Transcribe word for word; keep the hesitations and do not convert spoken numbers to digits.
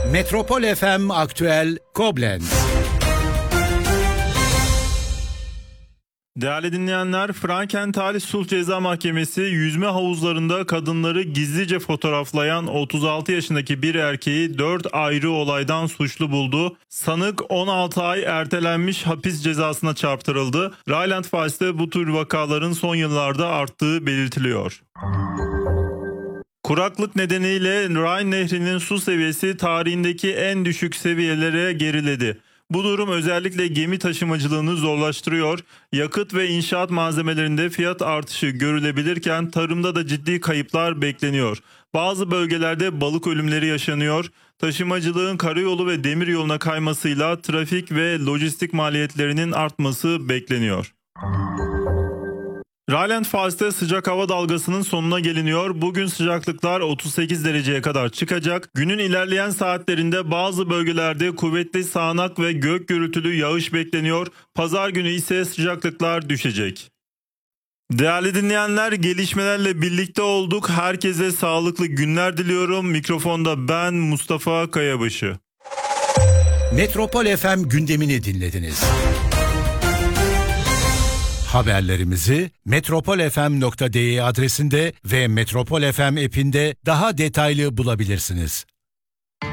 Metropol F M Aktüel Koblenz. Değerli dinleyenler, Frankenthal Sulh Ceza Mahkemesi yüzme havuzlarında kadınları gizlice fotoğraflayan otuz altı yaşındaki bir erkeği dört ayrı olaydan suçlu buldu. Sanık on altı ay ertelenmiş hapis cezasına çarptırıldı. Rheinland-Pfalz'te bu tür vakaların son yıllarda arttığı belirtiliyor. Kuraklık nedeniyle Rhine Nehri'nin su seviyesi tarihindeki en düşük seviyelere geriledi. Bu durum özellikle gemi taşımacılığını zorlaştırıyor. Yakıt ve inşaat malzemelerinde fiyat artışı görülebilirken tarımda da ciddi kayıplar bekleniyor. Bazı bölgelerde balık ölümleri yaşanıyor. Taşımacılığın karayolu ve demiryoluna kaymasıyla trafik ve lojistik maliyetlerinin artması bekleniyor. Rheinland-Pfalz'te sıcak hava dalgasının sonuna geliniyor. Bugün sıcaklıklar otuz sekiz dereceye kadar çıkacak. Günün ilerleyen saatlerinde bazı bölgelerde kuvvetli sağanak ve gök gürültülü yağış bekleniyor. Pazar günü ise sıcaklıklar düşecek. Değerli dinleyenler, gelişmelerle birlikte olduk. Herkese sağlıklı günler diliyorum. Mikrofonda ben Mustafa Kayabaşı. Metropol F M gündemini dinlediniz. Haberlerimizi metropolfm nokta de adresinde ve Metropol F M app'inde daha detaylı bulabilirsiniz.